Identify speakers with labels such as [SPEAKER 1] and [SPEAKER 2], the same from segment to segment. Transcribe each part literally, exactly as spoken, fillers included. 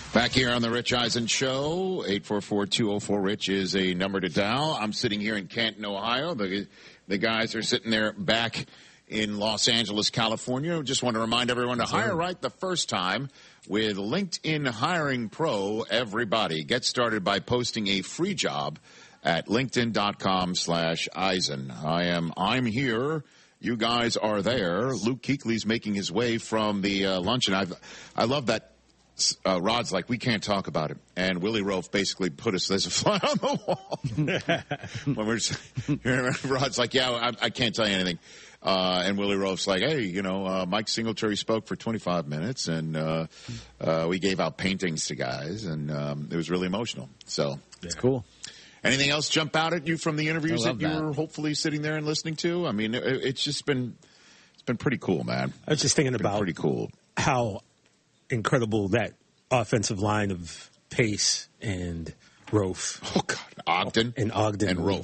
[SPEAKER 1] Back here on the Rich Eisen Show, eight four four, two oh four, RICH is a number to dial. I'm sitting here in Canton, Ohio. The, the guys are sitting there back in Los Angeles, California. Just want to remind everyone to hire right the first time with LinkedIn Hiring Pro. Everybody, get started by posting a free job at linkedin.com slash Eisen. I am, I'm here. You guys are there. Luke Kuechly's making his way from the uh, luncheon. I've, I love that. Uh, Rod's like, we can't talk about it. And Willie Rofe basically put us, there's a fly on the wall. when we're just, Rod's like, yeah, I, I can't tell you anything. Uh, and Willie Rofe's like, hey, you know, uh, Mike Singletary spoke for twenty-five minutes, and uh, uh, we gave out paintings to guys, and um, it was really emotional. So
[SPEAKER 2] it's yeah. cool.
[SPEAKER 1] Anything else jump out at you from the interviews that you
[SPEAKER 2] that.
[SPEAKER 1] were hopefully sitting there and listening to? I mean, it, it's just been, it's been pretty cool, man.
[SPEAKER 2] I was just thinking about
[SPEAKER 1] pretty cool
[SPEAKER 2] how incredible that offensive line of Pace and Rofe.
[SPEAKER 1] Oh, God. Ogden.
[SPEAKER 2] And Ogden.
[SPEAKER 1] And Rofe.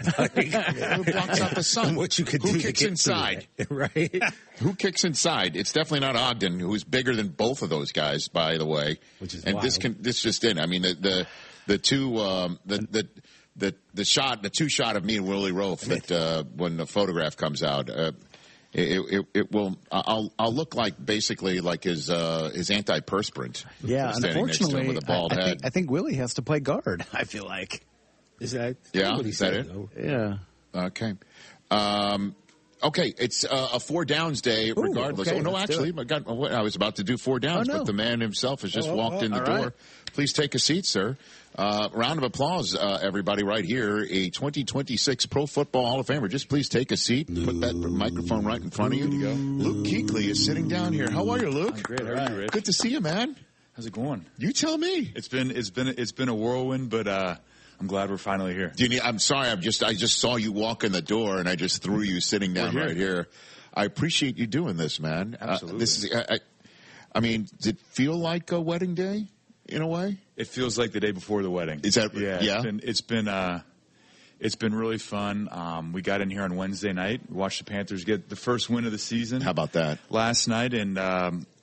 [SPEAKER 1] Who blocks out the sun?
[SPEAKER 2] What you could
[SPEAKER 1] who
[SPEAKER 2] do
[SPEAKER 1] kicks
[SPEAKER 2] to get
[SPEAKER 1] inside?
[SPEAKER 2] That, right?
[SPEAKER 1] Who kicks inside? It's definitely not Ogden, who's bigger than both of those guys, by the way.
[SPEAKER 2] Which is
[SPEAKER 1] And
[SPEAKER 2] wild.
[SPEAKER 1] this can, this just in. I mean, the, the, the two, um, the, the, the, the shot, the two shot of me and Willie Rofe that, uh, when the photograph comes out, uh, It, it, it will. I'll. I'll look like basically like his uh, his antiperspirant.
[SPEAKER 3] Yeah, unfortunately,
[SPEAKER 1] with a bald
[SPEAKER 3] I, I,
[SPEAKER 1] head.
[SPEAKER 3] think, I think Willie has to play guard. I feel like.
[SPEAKER 2] Is that?
[SPEAKER 1] Yeah,
[SPEAKER 2] what he
[SPEAKER 1] is
[SPEAKER 2] said,
[SPEAKER 1] that it?
[SPEAKER 2] though.
[SPEAKER 3] Yeah.
[SPEAKER 1] Okay. Um, okay, it's uh, a four downs day,
[SPEAKER 3] Ooh,
[SPEAKER 1] regardless.
[SPEAKER 3] okay,
[SPEAKER 1] oh no,
[SPEAKER 3] let's do
[SPEAKER 1] actually,
[SPEAKER 3] it.
[SPEAKER 1] I got. I was about to do four downs,
[SPEAKER 3] Oh, no.
[SPEAKER 1] but the man himself has just
[SPEAKER 3] Oh,
[SPEAKER 1] walked
[SPEAKER 3] oh,
[SPEAKER 1] in the
[SPEAKER 3] all
[SPEAKER 1] door.
[SPEAKER 3] right.
[SPEAKER 1] Please take a seat, sir. Uh, round of applause, uh, everybody, right here. A twenty twenty-six Pro Football Hall of Famer. Just please take a seat. Put that microphone right in front of you.
[SPEAKER 4] Go.
[SPEAKER 1] Luke Kuechly is sitting down here. How are you, Luke?
[SPEAKER 4] I'm great. How are you, Rich?
[SPEAKER 1] Good to see you, man.
[SPEAKER 4] How's it going?
[SPEAKER 1] You tell me.
[SPEAKER 4] It's been it's been it's been a whirlwind, but uh, I'm glad we're finally here.
[SPEAKER 1] Do you need, I'm sorry. I'm just I just saw you walk in the door, and I just threw you sitting down
[SPEAKER 4] We're here.
[SPEAKER 1] right here. I appreciate you doing this, man.
[SPEAKER 4] Absolutely.
[SPEAKER 1] Uh, this is. I, I, I mean, does it feel like a wedding day in a way?
[SPEAKER 4] It feels like the day before the wedding.
[SPEAKER 1] Is that
[SPEAKER 4] yeah?
[SPEAKER 1] yeah?
[SPEAKER 4] It's been it's been uh, it's been really fun. Um, we got in here on Wednesday night. We watched the Panthers get the first win of the season.
[SPEAKER 1] How about that?
[SPEAKER 4] Last night, and um,